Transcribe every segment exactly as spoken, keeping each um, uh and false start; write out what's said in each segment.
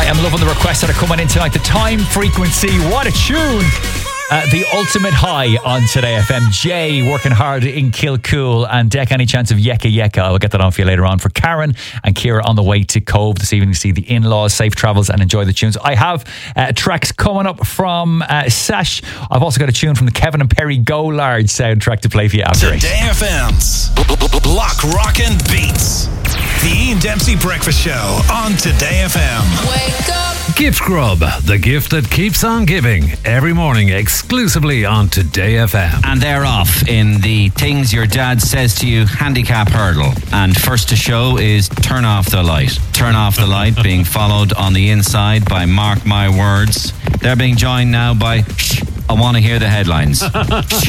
am loving the requests that are coming in tonight. The Time Frequency, what a tune! Uh, the Ultimate High on Today F M. Jay working hard in Kilcool, and Deck, any chance of Yeka Yeka? I'll get that on for you later on. For Karen and Ciara on the way to Cove this evening to see the in-laws. Safe travels and enjoy the tunes. I have uh, tracks coming up from uh, Sash. I've also got a tune from the Kevin and Perry Go Large soundtrack to play for you after it. Today F M's Block Rockin' Beats. The Ian Dempsey Breakfast Show on Today F M. Wake up. Gift Grub, the gift that keeps on giving. Every morning exclusively on Today F M. And they're off in the Things Your Dad Says to You handicap hurdle. And first to show is Turn Off the Light. Turn Off the Light being followed on the inside by Mark My Words. They're being joined now by Shh, I Want to Hear the Headlines. Shh,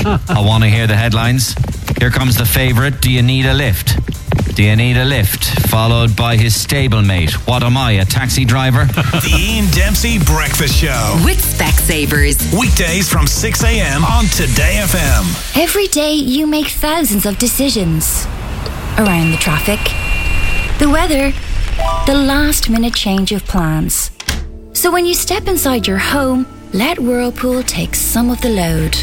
I Want to Hear the Headlines. Here comes the favourite, Do You Need a Lift? Do You Need a Lift? Followed by his stablemate, What Am I, a Taxi Driver? The Ian Dempsey Breakfast Show. With Specsavers. Weekdays from six a.m. on Today F M. Every day you make thousands of decisions. Around the traffic, the weather, the last minute change of plans. So when you step inside your home, let Whirlpool take some of the load.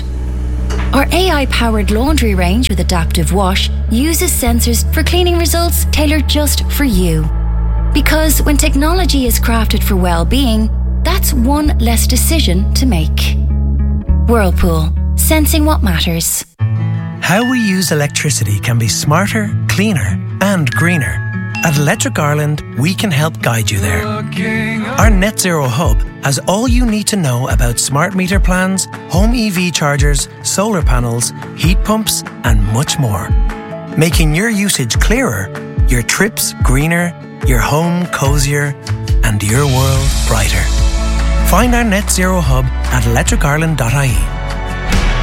Our A I-powered laundry range with adaptive wash uses sensors for cleaning results tailored just for you. Because when technology is crafted for well-being, that's one less decision to make. Whirlpool, sensing what matters. How we use electricity can be smarter, cleaner, and greener. At Electric Ireland, we can help guide you there. Our Net Zero Hub has all you need to know about smart meter plans, home E V chargers, solar panels, heat pumps, and much more. Making your usage clearer, your trips greener, your home cozier, and your world brighter. Find our Net Zero Hub at electric ireland dot I E.